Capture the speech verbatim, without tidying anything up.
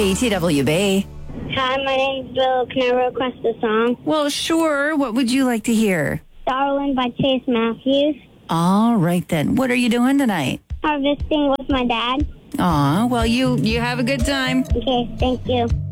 K T W B. Hi, my name's Bill. Can I request a song? Well, sure. What would you like to hear? Darling by Chase Matthews. All right, then. What are you doing tonight? Harvesting with my dad. Aw, well, you, you have a good time. Okay, thank you.